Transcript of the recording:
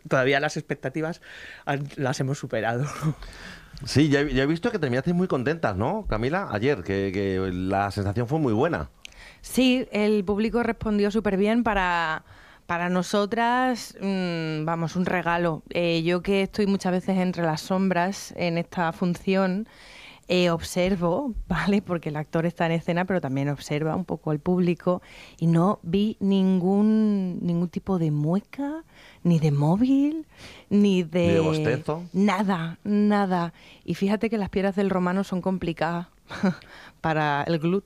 todavía las expectativas las hemos superado. Sí, ya he visto que terminasteis muy contentas, ¿no, Camila? Ayer, que la sensación fue muy buena. Sí, el público respondió súper bien para nosotras, vamos, un regalo. Yo que estoy muchas veces entre las sombras en esta función, observo, ¿vale? Porque el actor está en escena, pero también observa un poco el público y no vi ningún tipo de mueca, ni de móvil, ni Ni de de... bostezo. Nada, nada. Y fíjate que las piedras del romano son complicadas para el glúteo.